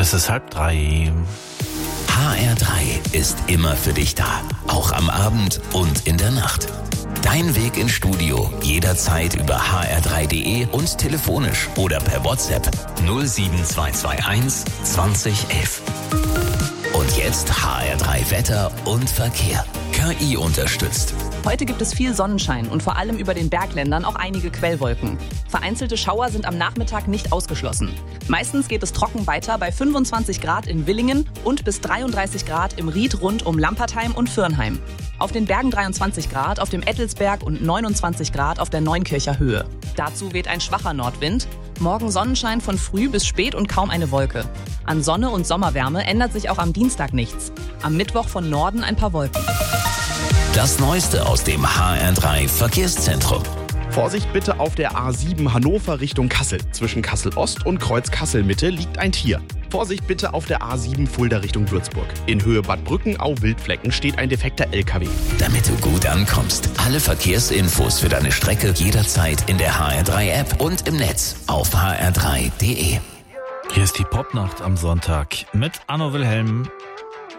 Es ist 2:30. HR3 ist immer für dich da. Auch am Abend und in der Nacht. Dein Weg ins Studio jederzeit über hr3.de und telefonisch oder per WhatsApp 07221 2011. Und jetzt HR3 Wetter und Verkehr. KI unterstützt. Heute gibt es viel Sonnenschein und vor allem über den Bergländern auch einige Quellwolken. Vereinzelte Schauer sind am Nachmittag nicht ausgeschlossen. Meistens geht es trocken weiter bei 25 Grad in Willingen und bis 33 Grad im Ried rund um Lampertheim und Fürnheim. Auf den Bergen 23 Grad, auf dem Ettelsberg und 29 Grad auf der Neunkircher Höhe. Dazu weht ein schwacher Nordwind. Morgen Sonnenschein von früh bis spät und kaum eine Wolke. An Sonne und Sommerwärme ändert sich auch am Dienstag nichts. Am Mittwoch von Norden ein paar Wolken. Das Neueste aus dem HR3 Verkehrszentrum. Vorsicht bitte auf der A7 Hannover Richtung Kassel. Zwischen Kassel Ost und Kreuz Kassel Mitte liegt ein Tier. Vorsicht bitte auf der A7 Fulda Richtung Würzburg. In Höhe Bad Brückenau-Wildflecken steht ein defekter LKW. Damit du gut ankommst. Alle Verkehrsinfos für deine Strecke jederzeit in der HR3-App und im Netz auf hr3.de. Hier ist die Popnacht am Sonntag mit Anno Wilhelm.